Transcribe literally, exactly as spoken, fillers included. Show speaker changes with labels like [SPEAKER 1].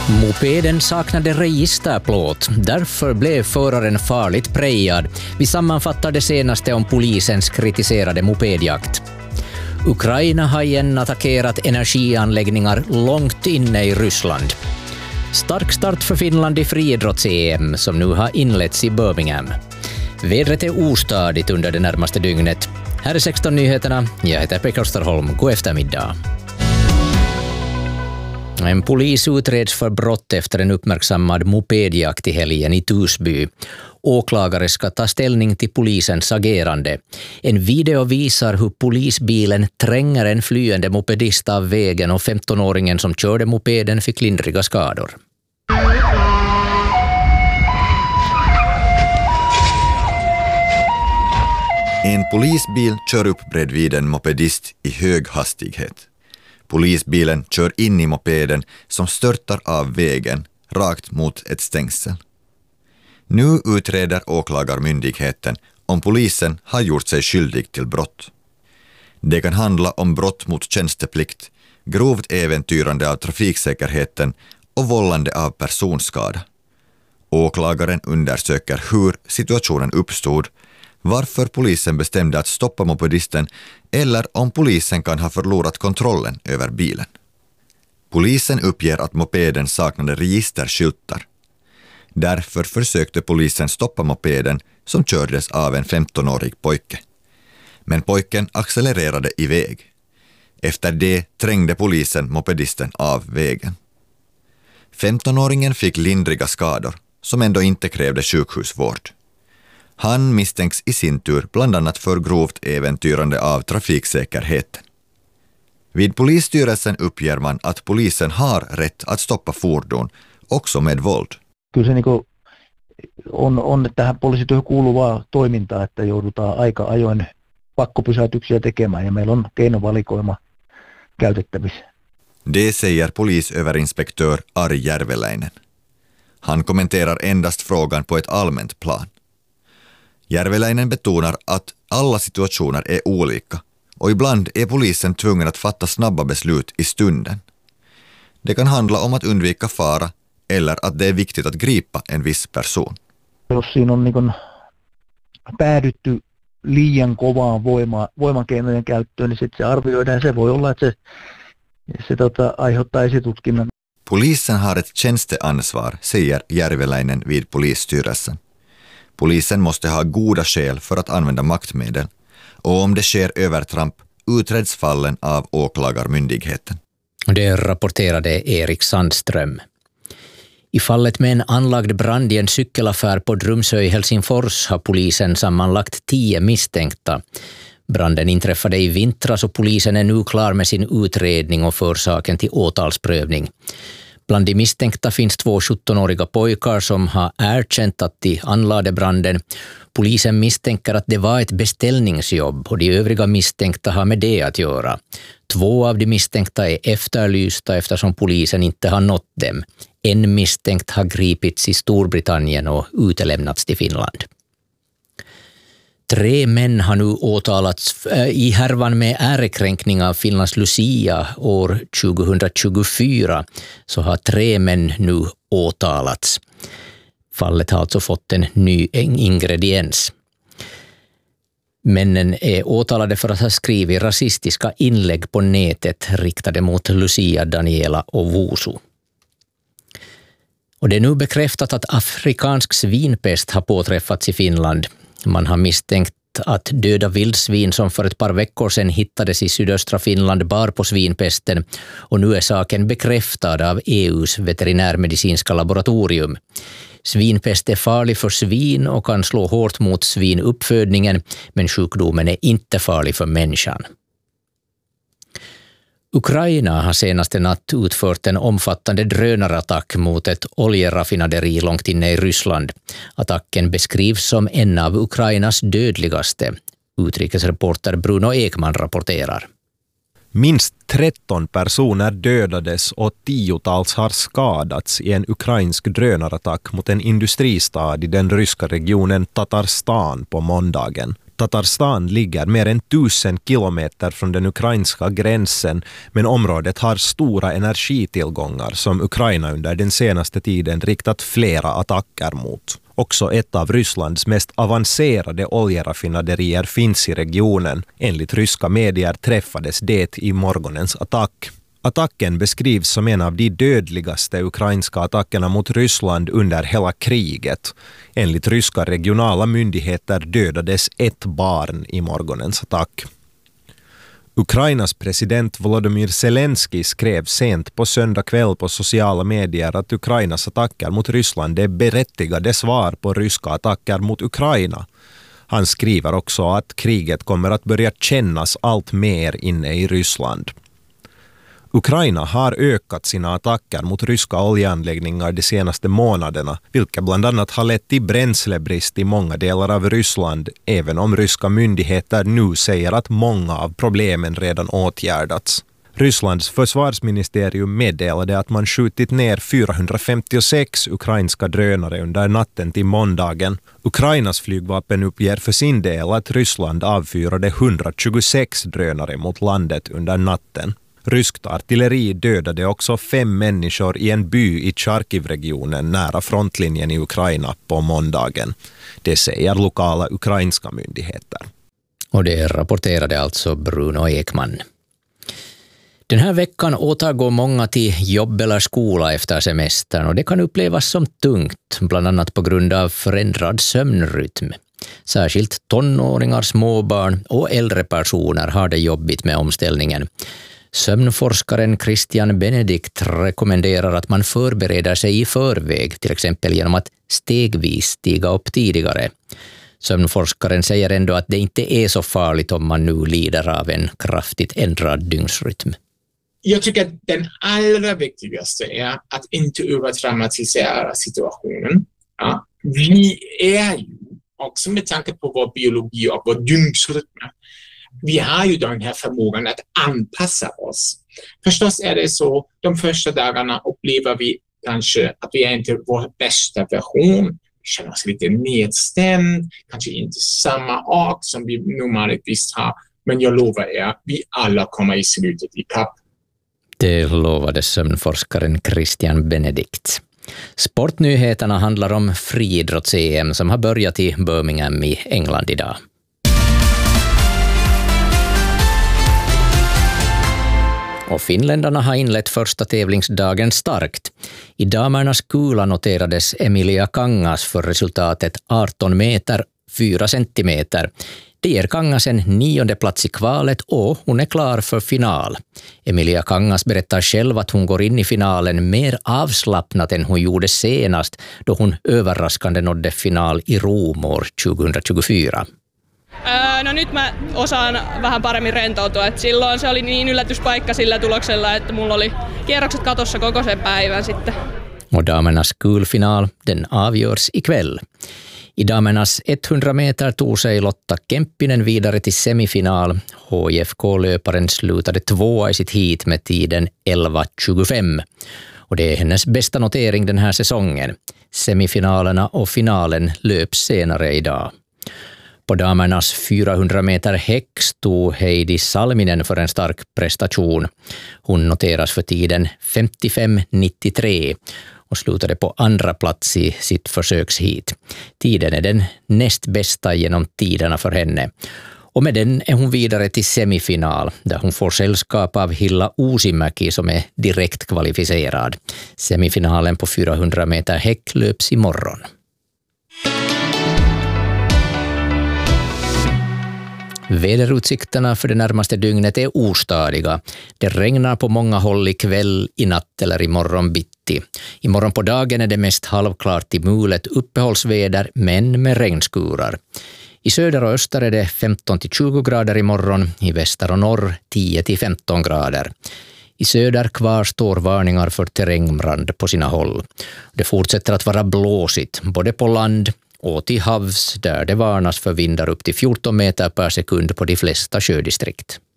[SPEAKER 1] Mopeden saknade registerplåt, därför blev föraren farligt prejad. Vi sammanfattar det senaste om polisens kritiserade mopedjakt. Ukraina har igen attackerat energianläggningar långt inne i Ryssland. Stark start för Finland i friidrotts-E M som nu har inletts i Birmingham. Vädret är ostadigt under det närmaste dygnet. Här är sexton nyheterna. Jag heter Pekka Österholm. God eftermiddag. En polis utreds för brott efter en uppmärksammad mopedjakt i helgen i Torsby. Åklagare ska ta ställning till polisens agerande. En video visar hur polisbilen tränger en flyende mopedist av vägen och femtonåringen som körde mopeden fick lindriga skador.
[SPEAKER 2] En polisbil kör upp bredvid en mopedist i hög hastighet. Polisbilen kör in i mopeden som störtar av vägen rakt mot ett stängsel. Nu utreder åklagarmyndigheten om polisen har gjort sig skyldig till brott. Det kan handla om brott mot tjänsteplikt, grovt äventyrande av trafiksäkerheten och vållande av personskada. Åklagaren undersöker hur situationen uppstod, varför polisen bestämde att stoppa mopedisten eller om polisen kan ha förlorat kontrollen över bilen. Polisen uppger att mopeden saknade registerskyltar. Därför försökte polisen stoppa mopeden som kördes av en femtonårig pojke. Men pojken accelererade iväg. Efter det trängde polisen mopedisten av vägen. femtonåringen fick lindriga skador som ändå inte krävde sjukhusvård. Han misstänks i sin tur bland annat för grovt äventyrande av trafiksäkerheten. Vid polisstyrelsen uppger man att polisen har rätt att stoppa fordon, också med våld.
[SPEAKER 3] Kyllä se niinku on, on tähän poliisityöhön kuuluvaa toimintaa, että joudutaan aika ajoin pakkopysäytyksiä tekemään ja meillä on keinovalikoima käytettävissä.
[SPEAKER 2] Det säger polisöverinspektör Ari Järveläinen. Han kommenterar endast frågan på ett allmänt plan. Järveläinen betonar att alla situationer är olika och ibland är polisen tvungen att fatta snabba beslut i stunden. Det kan handla om att undvika fara eller att det är viktigt att gripa en viss person.
[SPEAKER 3] Jos siinä on niin päädytty liian kovaan voima, voimakeinojen käyttöön, niin sitten se arvioidaan. Se voi olla, että se, se tota, aiheuttaa esitutkinnan.
[SPEAKER 2] Polisen har ett tjänsteansvar, säger Järveläinen vid polisstyrelsen. Polisen måste ha goda skäl för att använda maktmedel och om det sker övertramp utreds fallen av åklagarmyndigheten.
[SPEAKER 1] Det rapporterade Erik Sandström. I fallet med en anlagd brand i en cykelaffär på Drumsö i Helsingfors har polisen sammanlagt tio misstänkta. Branden inträffade i vintras och polisen är nu klar med sin utredning och för saken till åtalsprövning. Bland de misstänkta finns två sjuttonåriga pojkar som har erkänt att de anlade branden. Polisen misstänker att det var ett beställningsjobb och de övriga misstänkta har med det att göra. Två av de misstänkta är efterlysta eftersom polisen inte har nått dem. En misstänkt har gripits i Storbritannien och utelämnats till Finland. Tre män har nu åtalats i härvan med ärekränkning av Finlands Lucia år tjugohundratjugofyra, så har tre män nu åtalats. Fallet har alltså fått en ny ingrediens. Männen är åtalade för att ha skrivit rasistiska inlägg på nätet riktade mot Lucia, Daniela och Vuosu. Och det är nu bekräftat att afrikansk svinpest har påträffats i Finland. Man har misstänkt att döda vildsvin som för ett par veckor sedan hittades i sydöstra Finland bar på svinpesten och nu är saken bekräftad av E U:s veterinärmedicinska laboratorium. Svinpest är farlig för svin och kan slå hårt mot svinuppfödningen, men sjukdomen är inte farlig för människan. Ukraina har senaste natt utfört en omfattande drönarattack mot ett oljeraffinaderi långt inne i Ryssland. Attacken beskrivs som en av Ukrainas dödligaste. Utrikesreporter Bruno Ekman rapporterar.
[SPEAKER 4] Minst tretton personer dödades och tiotals har skadats i en ukrainsk drönarattack mot en industristad i den ryska regionen Tatarstan på måndagen. Tatarstan ligger mer än tusen kilometer från den ukrainska gränsen, men området har stora energitillgångar som Ukraina under den senaste tiden riktat flera attacker mot. Också ett av Rysslands mest avancerade oljeraffinaderier finns i regionen. Enligt ryska medier träffades det i morgonens attack. Attacken beskrivs som en av de dödligaste ukrainska attackerna mot Ryssland under hela kriget. Enligt ryska regionala myndigheter dödades ett barn i morgonens attack. Ukrainas president Volodymyr Zelensky skrev sent på söndag kväll på sociala medier att Ukrainas attacker mot Ryssland är berättigade svar på ryska attacker mot Ukraina. Han skriver också att kriget kommer att börja kännas allt mer inne i Ryssland. Ukraina har ökat sina attacker mot ryska oljeanläggningar de senaste månaderna, vilka bland annat har lett till bränslebrist i många delar av Ryssland, även om ryska myndigheter nu säger att många av problemen redan åtgärdats. Rysslands försvarsministerium meddelade att man skjutit ner fyrahundrafemtiosex ukrainska drönare under natten till måndagen. Ukrainas flygvapen uppger för sin del att Ryssland avfyrade etthundratjugosex drönare mot landet under natten. Ryskt artilleri dödade också fem människor i en by i Charkiv-regionen nära frontlinjen i Ukraina på måndagen. Det säger lokala ukrainska myndigheter.
[SPEAKER 1] Och det rapporterade alltså Bruno Ekman. Den här veckan återgår många till jobb eller skola efter semestern och det kan upplevas som tungt, bland annat på grund av förändrad sömnrytm. Särskilt tonåringar, småbarn och äldre personer har det jobbigt med omställningen. Sömnforskaren Christian Benedict rekommenderar att man förbereder sig i förväg, till exempel genom att stegvis stiga upp tidigare. Sömnforskaren säger ändå att det inte är så farligt om man nu lider av en kraftigt ändrad dygnsrytm.
[SPEAKER 5] Jag tycker att den allra viktigaste är att inte övertraumatisera situationen. Ja, vi är ju också med tanke på vår biologi och vår dygnsrytm. Vi har ju den här förmågan att anpassa oss. Förstås är det så, de första dagarna upplever vi kanske att vi är inte vår bästa version. Vi känner oss lite nedstämd, kanske inte samma ork som vi normalvis har. Men jag lovar er, vi alla kommer i slutet i kapp.
[SPEAKER 1] Det lovade sömnforskaren Christian Benedict. Sportnyheterna handlar om friidrotts-E M som har börjat i Birmingham i England idag. Och finländarna har inlett första tävlingsdagen starkt. I damernas kula noterades Emilia Kangas för resultatet arton meter fyra centimeter. Det ger Kangas en nionde plats i kvalet och hon är klar för final. Emilia Kangas berättar själv att hon går in i finalen mer avslappnat än hon gjorde senast då hon överraskande nådde final i Rom år tjugohundratjugofyra.
[SPEAKER 6] Öö, no nyt mä osaan vähän paremmin rentoutua. Et silloin se oli niin yllätyspaikka sillä tuloksella, että mulla oli kierrokset katossa koko sen päivän sitten.
[SPEAKER 1] Och damernas kulfinal, den avgörs ikväll. I damernas hundra meter tog sig Lotta Kemppinen vidare till semifinal. H I F K-löparen slutade tvåa i sitt heat med tiden elva tjugofem. Och det är hennes bästa notering den här säsongen. Semifinalerna och finalen löps senare idag. På damernas fyrahundra meter häck stod Heidi Salminen för en stark prestation. Hon noteras för tiden femtiofem nittiotre och slutade på andra plats i sitt försökshit. Tiden är den näst bästa genom tiderna för henne. Och med den är hon vidare till semifinal där hon får sällskap av Hilla Uusimäki som är direkt kvalificerad. Semifinalen på fyrahundra meter häck löps imorgon. Väderutsikterna för det närmaste dygnet är ostadiga. Det regnar på många håll ikväll, i natt eller imorgon bitti. Imorgon på dagen är det mest halvklart till mulet uppehållsväder men med regnskurar. I söder och öster är det femton till tjugo grader imorgon, i väster och norr tio till femton grader. I söder kvarstår varningar för terrängbrand på sina håll. Det fortsätter att vara blåsigt både på land och till havs där det varnas för vindar upp till fjorton meter per sekund på de flesta sjödistrikt.